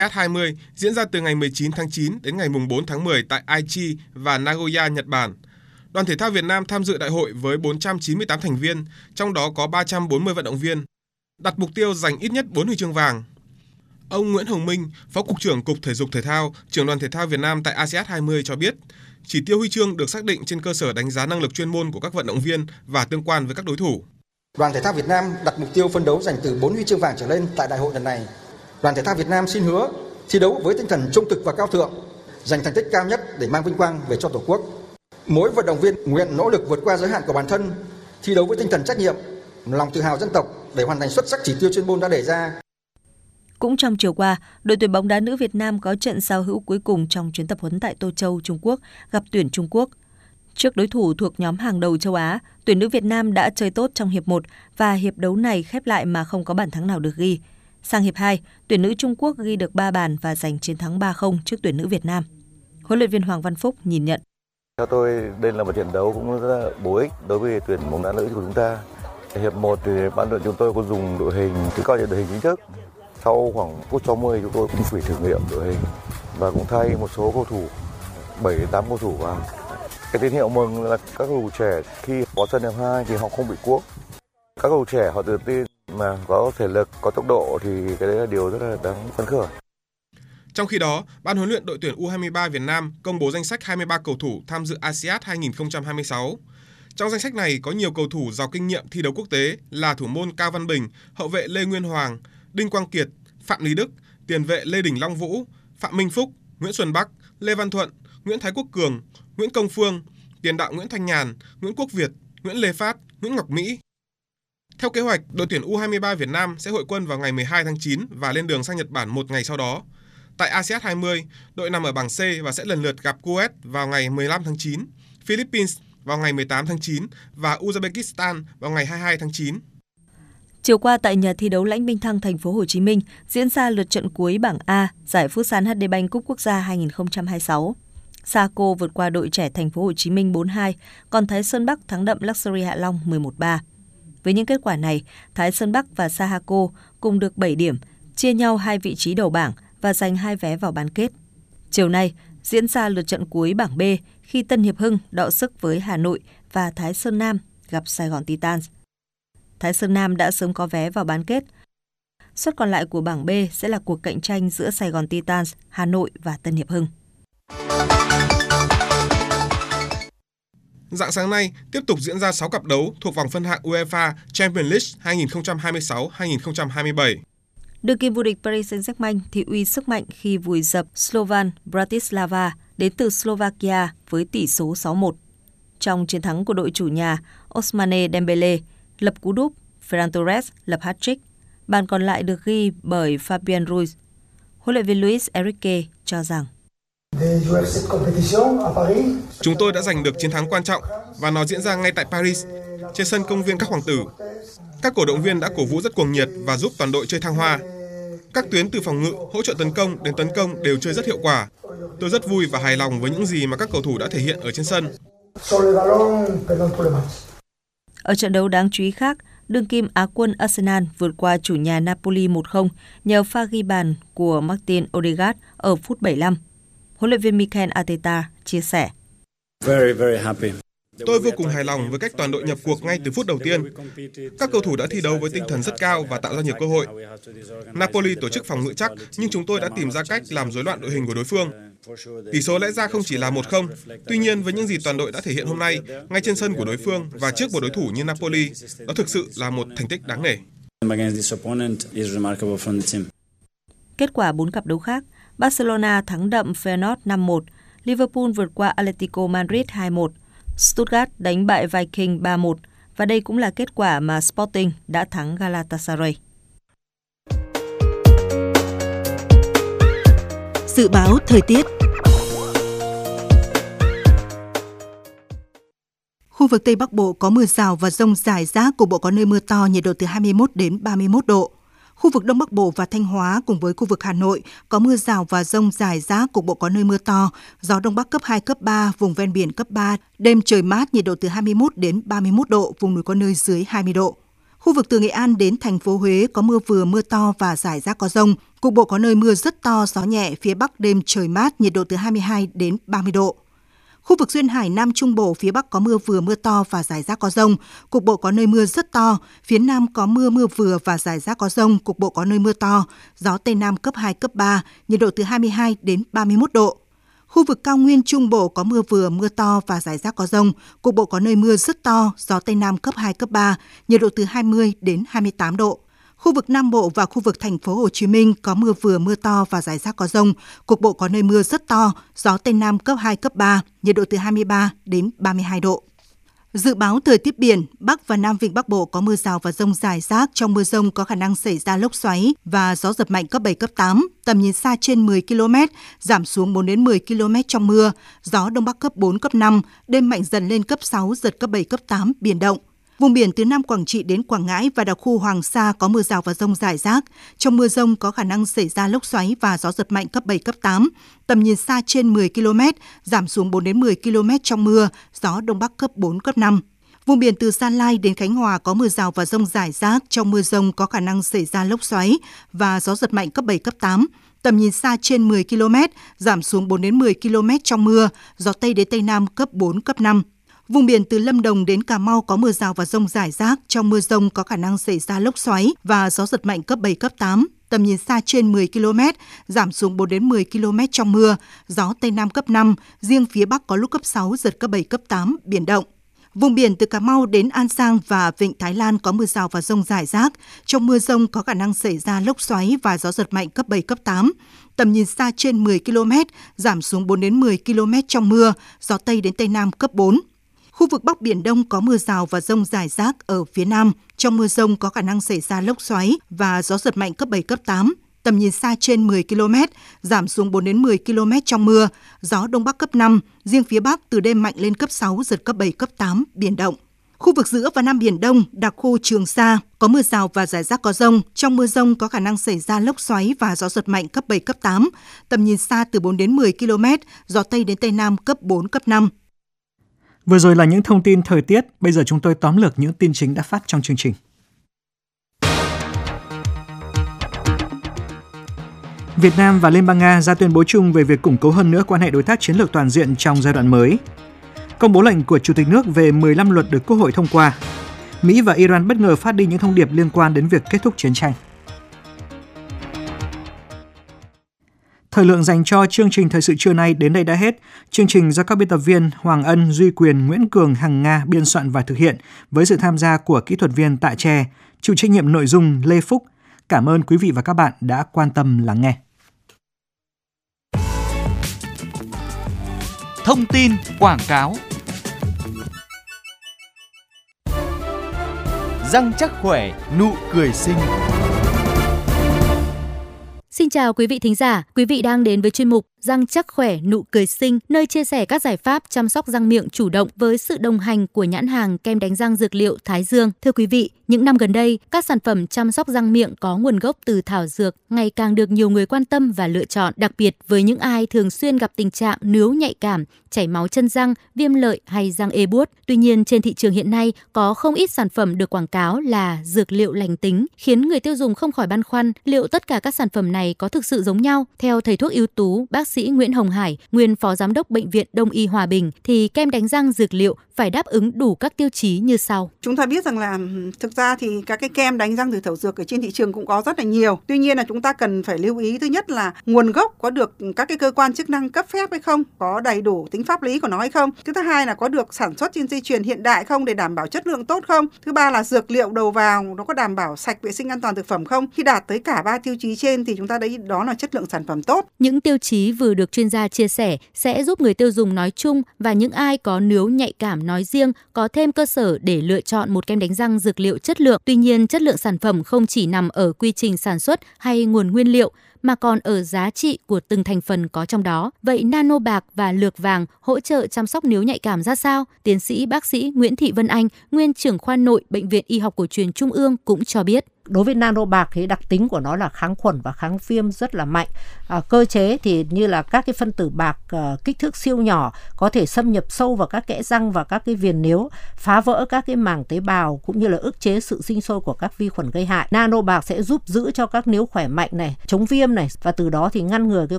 ASEAN diễn ra từ ngày 19 tháng 9 đến ngày 4 tháng 10 tại Aichi và Nagoya, Nhật Bản. Đoàn thể thao Việt Nam tham dự đại hội với 498 thành viên, trong đó có 340 vận động viên, đặt mục tiêu giành ít nhất 4 huy chương vàng. Ông Nguyễn Hồng Minh, Phó Cục trưởng Cục Thể dục Thể thao, Trưởng đoàn Thể thao Việt Nam tại ASEAN 20 cho biết, chỉ tiêu huy chương được xác định trên cơ sở đánh giá năng lực chuyên môn của các vận động viên và tương quan với các đối thủ. Đoàn Thể thao Việt Nam đặt mục tiêu phấn đấu giành từ 4 huy chương vàng trở lên tại đại hội lần này. Đoàn Thể thao Việt Nam xin hứa thi đấu với tinh thần trung thực và cao thượng, giành thành tích cao nhất để mang vinh quang về cho Tổ quốc. Mỗi vận động viên nguyện nỗ lực vượt qua giới hạn của bản thân, thi đấu với tinh thần trách nhiệm, lòng tự hào dân tộc để hoàn thành xuất sắc chỉ tiêu chuyên môn đã đề ra. Cũng trong chiều qua, đội tuyển bóng đá nữ Việt Nam có trận giao hữu cuối cùng trong chuyến tập huấn tại Tô Châu, Trung Quốc, gặp tuyển Trung Quốc. Trước đối thủ thuộc nhóm hàng đầu châu Á, tuyển nữ Việt Nam đã chơi tốt trong hiệp 1 và hiệp đấu này khép lại mà không có bàn thắng nào được ghi. Sang hiệp 2, tuyển nữ Trung Quốc ghi được 3 bàn và giành chiến thắng 3-0 trước tuyển nữ Việt Nam. Huấn luyện viên Hoàng Văn Phúc nhìn nhận. Theo tôi, đây là một trận đấu cũng rất là bổ ích đối với tuyển bóng đá nữ của chúng ta. Hiệp 1 thì ban đội chúng tôi có dùng đội hình, cứ coi như đội hình chính thức. Sau khoảng phút 60 chúng tôi cũng phải thử nghiệm đội hình và cũng thay một số cầu thủ, 7-8 cầu thủ vào. Cái tín hiệu mừng là các cầu thủ trẻ khi có sân hiệp 2 thì họ không bị cuốc. Các cầu thủ trẻ họ tự tin mà có thể lực, có tốc độ thì cái đấy là điều rất là đáng phấn khởi. Trong khi đó, Ban huấn luyện đội tuyển U23 Việt Nam công bố danh sách 23 cầu thủ tham dự ASEAN 2026. Trong danh sách này có nhiều cầu thủ giàu kinh nghiệm thi đấu quốc tế là thủ môn Cao Văn Bình, hậu vệ Lê Nguyên Hoàng, Đinh Quang Kiệt, Phạm Lý Đức, tiền vệ Lê Đình Long Vũ, Phạm Minh Phúc, Nguyễn Xuân Bắc, Lê Văn Thuận, Nguyễn Thái Quốc Cường, Nguyễn Công Phương, tiền đạo Nguyễn Thanh Nhàn, Nguyễn Quốc Việt, Nguyễn Lê Phát, Nguyễn Ngọc Mỹ. Theo kế hoạch, đội tuyển U23 Việt Nam sẽ hội quân vào ngày 12 tháng 9 và lên đường sang Nhật Bản một ngày sau đó. Tại ASEAN 20, đội nằm ở bảng C và sẽ lần lượt gặp Kuwait vào ngày 15 tháng 9, Philippines vào ngày 18 tháng 9 và Uzbekistan vào ngày 22 tháng 9. Chiều qua tại nhà thi đấu Lãnh Minh Thăng, thành phố Hồ Chí Minh diễn ra lượt trận cuối bảng A giải Futsal HD Bank Cúp Quốc gia 2026. Saco vượt qua đội trẻ thành phố Hồ Chí Minh 4-2, còn Thái Sơn Bắc thắng đậm Luxury Hạ Long 11-3. Với những kết quả này, Thái Sơn Bắc và Sahaco cùng được 7 điểm, chia nhau 2 vị trí đầu bảng và giành 2 vé vào bán kết. Chiều nay diễn ra lượt trận cuối bảng B khi Tân Hiệp Hưng đọ sức với Hà Nội và Thái Sơn Nam gặp Sài Gòn Titans. Thái Sơn Nam đã sớm có vé vào bán kết. Suất còn lại của bảng B sẽ là cuộc cạnh tranh giữa Sài Gòn Titans, Hà Nội và Tân Hiệp Hưng. Rạng sáng nay, tiếp tục diễn ra 6 cặp đấu thuộc vòng phân hạng UEFA Champions League 2026-2027. Đương kim vô địch Paris Saint-Germain thị uy sức mạnh khi vùi dập Slovan Bratislava đến từ Slovakia với tỷ số 6-1. Trong chiến thắng của đội chủ nhà, Ousmane Dembele lập cú đúp, Ferran Torres lập hat-trick. Bàn còn lại được ghi bởi Fabian Ruiz. Huấn luyện viên Luis Enrique cho rằng chúng tôi đã giành được chiến thắng quan trọng và nó diễn ra ngay tại Paris, trên sân công viên các hoàng tử. Các cổ động viên đã cổ vũ rất cuồng nhiệt và giúp toàn đội chơi thăng hoa. Các tuyến từ phòng ngự, hỗ trợ tấn công đến tấn công đều chơi rất hiệu quả. Tôi rất vui và hài lòng với những gì mà các cầu thủ đã thể hiện ở trên sân. Ở trận đấu đáng chú ý khác, đương kim Á quân Arsenal vượt qua chủ nhà Napoli 1-0 nhờ pha ghi bàn của Martin Odegaard ở phút 75. Huấn luyện viên Mikel Arteta chia sẻ: Tôi vô cùng hài lòng với cách toàn đội nhập cuộc ngay từ phút đầu tiên. Các cầu thủ đã thi đấu với tinh thần rất cao và tạo ra nhiều cơ hội. Napoli tổ chức phòng ngự chắc, nhưng chúng tôi đã tìm ra cách làm rối loạn đội hình của đối phương. Tỷ số lẽ ra không chỉ là 1-0, tuy nhiên với những gì toàn đội đã thể hiện hôm nay, ngay trên sân của đối phương và trước một đối thủ như Napoli, đó thực sự là một thành tích đáng nể. Kết quả 4 cặp đấu khác, Barcelona thắng đậm Feyenoord 5-1, Liverpool vượt qua Atletico Madrid 2-1, Stuttgart đánh bại Viking 3-1 và đây cũng là kết quả mà Sporting đã thắng Galatasaray. Dự báo thời tiết. Khu vực Tây Bắc Bộ có mưa rào và dông rải rác, cục bộ có nơi mưa to, nhiệt độ từ 21 đến 31 độ. Khu vực Đông Bắc Bộ và Thanh Hóa cùng với khu vực Hà Nội có mưa rào và dông rải rác, cục bộ có nơi mưa to, gió Đông Bắc cấp 2, cấp 3, vùng ven biển cấp 3, đêm trời mát, nhiệt độ từ 21 đến 31 độ, vùng núi có nơi dưới 20 độ. Khu vực từ Nghệ An đến thành phố Huế có mưa vừa mưa to và rải rác có dông. Cục bộ có nơi mưa rất to, gió nhẹ, phía Bắc đêm trời mát, nhiệt độ từ 22 đến 30 độ. Khu vực duyên hải Nam Trung Bộ phía Bắc có mưa vừa mưa to và rải rác có dông. Cục bộ có nơi mưa rất to. Phía Nam có mưa vừa và rải rác có dông. Cục bộ có nơi mưa to. Gió Tây Nam cấp 2, cấp 3. Nhiệt độ từ 22 đến 31 độ. Khu vực cao nguyên Trung Bộ có mưa vừa mưa to và rải rác có dông. Cục bộ có nơi mưa rất to. Gió Tây Nam cấp 2, cấp 3. Nhiệt độ từ 20 đến 28 độ. Khu vực Nam Bộ và khu vực thành phố Hồ Chí Minh có mưa vừa mưa to và rải rác có dông. Cục bộ có nơi mưa rất to, gió Tây Nam cấp 2, cấp 3, nhiệt độ từ 23 đến 32 độ. Dự báo thời tiết biển, Bắc và Nam Vịnh Bắc Bộ có mưa rào và dông rải rác. Trong mưa dông có khả năng xảy ra lốc xoáy và gió giật mạnh cấp 7, cấp 8. Tầm nhìn xa trên 10 km, giảm xuống 4 đến 10 km trong mưa. Gió Đông Bắc cấp 4, cấp 5, đêm mạnh dần lên cấp 6, giật cấp 7, cấp 8, biển động. Vùng biển từ Nam Quảng Trị đến Quảng Ngãi và đặc khu Hoàng Sa có mưa rào và dông rải rác. Trong mưa dông có khả năng xảy ra lốc xoáy và gió giật mạnh cấp 7, cấp 8. Tầm nhìn xa trên 10 km, giảm xuống 4 đến 10 km trong mưa, gió Đông Bắc cấp 4, cấp 5. Vùng biển từ Sa Lai đến Khánh Hòa có mưa rào và dông rải rác. Trong mưa dông có khả năng xảy ra lốc xoáy và gió giật mạnh cấp 7, cấp 8. Tầm nhìn xa trên 10 km, giảm xuống 4 đến 10 km trong mưa, gió Tây đến Tây Nam cấp 4, cấp 5. Vùng biển từ Lâm Đồng đến Cà Mau có mưa rào và dông rải rác. Trong mưa dông có khả năng xảy ra lốc xoáy và gió giật mạnh cấp 7, cấp 8. Tầm nhìn xa trên 10 km, giảm xuống 4 đến 10 km trong mưa, gió Tây Nam cấp 5, riêng phía Bắc có lúc cấp 6, giật cấp 7, cấp 8, biển động. Vùng biển từ Cà Mau đến An Giang và Vịnh Thái Lan có mưa rào và dông rải rác. Trong mưa dông có khả năng xảy ra lốc xoáy và gió giật mạnh cấp 7, cấp 8. Tầm nhìn xa trên 10 km, giảm xuống 4 đến 10 km trong mưa, gió Tây đến Tây Nam cấp 4. Khu vực Bắc Biển Đông có mưa rào và dông rải rác ở phía Nam. Trong mưa dông có khả năng xảy ra lốc xoáy và gió giật mạnh cấp 7, cấp 8. Tầm nhìn xa trên 10 km, giảm xuống 4 đến 10 km trong mưa, gió Đông Bắc cấp 5, riêng phía Bắc từ đêm mạnh lên cấp 6, giật cấp 7, cấp 8, biển động. Khu vực giữa và Nam Biển Đông, đặc khu Trường Sa, có mưa rào và rải rác có dông. Trong mưa dông có khả năng xảy ra lốc xoáy và gió giật mạnh cấp 7, cấp 8. Tầm nhìn xa từ 4 đến 10 km, gió Tây đến Tây Nam cấp 4, cấp 5. Vừa rồi là những thông tin thời tiết, bây giờ chúng tôi tóm lược những tin chính đã phát trong chương trình. Việt Nam và Liên bang Nga ra tuyên bố chung về việc củng cố hơn nữa quan hệ đối tác chiến lược toàn diện trong giai đoạn mới. Công bố lệnh của Chủ tịch nước về 15 luật được Quốc hội thông qua. Mỹ và Iran bất ngờ phát đi những thông điệp liên quan đến việc kết thúc chiến tranh. Thời lượng dành cho chương trình thời sự trưa nay đến đây đã hết. Chương trình do các biên tập viên Hoàng Ân, Duy Quyền, Nguyễn Cường, Hằng Nga biên soạn và thực hiện với sự tham gia của kỹ thuật viên Tạ Tre, chịu trách nhiệm nội dung Lê Phúc. Cảm ơn quý vị và các bạn đã quan tâm lắng nghe. Thông tin quảng cáo. Răng chắc khỏe, nụ cười xinh. Xin chào quý vị thính giả, quý vị đang đến với chuyên mục Răng chắc khỏe, nụ cười xinh, nơi chia sẻ các giải pháp chăm sóc răng miệng chủ động với sự đồng hành của nhãn hàng kem đánh răng dược liệu Thái Dương. Thưa quý vị, những năm gần đây, các sản phẩm chăm sóc răng miệng có nguồn gốc từ thảo dược ngày càng được nhiều người quan tâm và lựa chọn, đặc biệt với những ai thường xuyên gặp tình trạng nướu nhạy cảm, chảy máu chân răng, viêm lợi hay răng ê buốt. Tuy nhiên, trên thị trường hiện nay có không ít sản phẩm được quảng cáo là dược liệu lành tính, khiến người tiêu dùng không khỏi băn khoăn liệu tất cả các sản phẩm này có thực sự giống nhau. Theo thầy thuốc ưu tú, bác sĩ Nguyễn Hồng Hải, nguyên phó giám đốc Bệnh viện Đông y Hòa Bình, thì kem đánh răng dược liệu phải đáp ứng đủ các tiêu chí như sau. Chúng ta biết rằng là thực ra thì các cái kem đánh răng từ thảo dược ở trên thị trường cũng có rất là nhiều. Tuy nhiên là chúng ta cần phải lưu ý, thứ nhất là nguồn gốc có được các cái cơ quan chức năng cấp phép hay không, có đầy đủ tính pháp lý của nó hay không. Thứ hai là có được sản xuất trên dây chuyền hiện đại không để đảm bảo chất lượng tốt không. Thứ ba là dược liệu đầu vào nó có đảm bảo sạch, vệ sinh, an toàn thực phẩm không. Khi đạt tới cả 3 tiêu chí trên thì chúng ta thấy đó là chất lượng sản phẩm tốt. Những tiêu chí vừa được chuyên gia chia sẻ sẽ giúp người tiêu dùng nói chung và những ai có nướu nhạy cảm nói riêng có thêm cơ sở để lựa chọn một kem đánh răng dược liệu chất lượng. Tuy nhiên, chất lượng sản phẩm không chỉ nằm ở quy trình sản xuất hay nguồn nguyên liệu, mà còn ở giá trị của từng thành phần có trong đó. Vậy nano bạc và lược vàng hỗ trợ chăm sóc nướu nhạy cảm ra sao? Tiến sĩ bác sĩ Nguyễn Thị Vân Anh, nguyên trưởng khoa nội Bệnh viện Y học cổ truyền Trung ương cũng cho biết. Đối với nano bạc thì đặc tính của nó là kháng khuẩn và kháng viêm rất là mạnh. Cơ chế thì như là các cái phân tử bạc kích thước siêu nhỏ có thể xâm nhập sâu vào các kẽ răng và các cái viền níu, phá vỡ các cái màng tế bào cũng như là ức chế sự sinh sôi của các vi khuẩn gây hại. Nano bạc sẽ giúp giữ cho các níu khỏe mạnh này, chống viêm này, và từ đó thì ngăn ngừa cái